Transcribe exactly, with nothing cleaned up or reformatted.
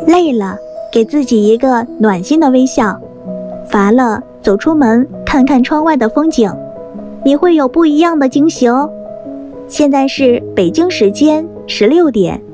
累了，给自己一个暖心的微笑；乏了，走出门看看窗外的风景，你会有不一样的惊喜哦。现在是北京时间十六点。